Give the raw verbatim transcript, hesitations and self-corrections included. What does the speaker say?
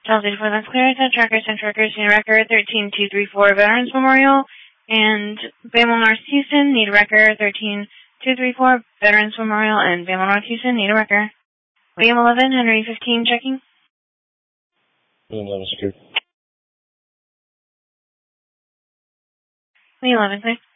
Chelsea for that's clear. Ten trackers, ten trackers, need a record. thirteen two three four Veterans Memorial. And Bama North Houston, need a record. thirteen two three four Veterans Memorial. And Bama North Houston, need a record. William eleven, Henry fifteen, checking. William eleven, secured. William eleven, clear.